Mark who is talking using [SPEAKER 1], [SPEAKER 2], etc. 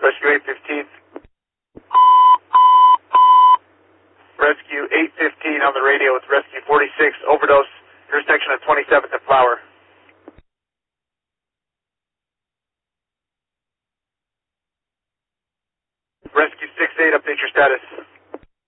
[SPEAKER 1] Rescue 815. Rescue 815 on the radio with Rescue 46, overdose, intersection of 27th and Flower. Rescue 68, update your status.